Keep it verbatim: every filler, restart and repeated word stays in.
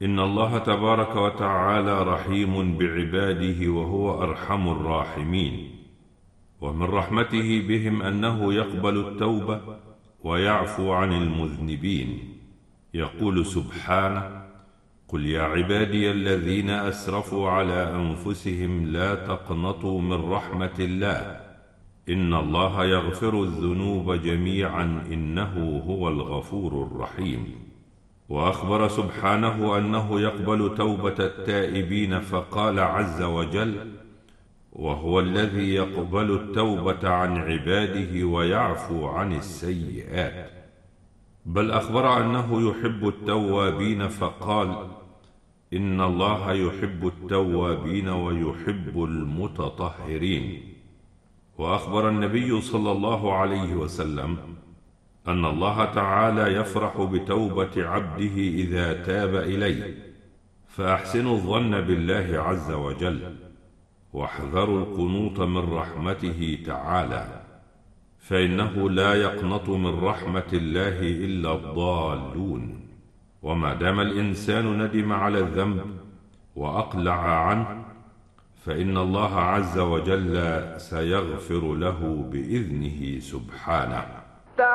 إن الله تبارك وتعالى رحيم بعباده وهو أرحم الراحمين، ومن رحمته بهم أنه يقبل التوبة ويعفو عن المذنبين. يقول سبحانه: قل يا عبادي الذين أسرفوا على أنفسهم لا تقنطوا من رحمة الله إن الله يغفر الذنوب جميعا إنه هو الغفور الرحيم. وأخبر سبحانه أنه يقبل توبة التائبين فقال عز وجل: وهو الذي يقبل التوبة عن عباده ويعفو عن السيئات. بل أخبر أنه يحب التوابين فقال: إن الله يحب التوابين ويحب المتطهرين. وأخبر النبي صلى الله عليه وسلم أن الله تعالى يفرح بتوبة عبده إذا تاب إليه، فأحسنوا الظن بالله عز وجل، واحذروا القنوط من رحمته تعالى، فإنه لا يقنط من رحمة الله إلا الضالون. وما دام الإنسان ندم على الذنب وأقلع عنه فإن الله عز وجل سيغفر له بإذنه سبحانه.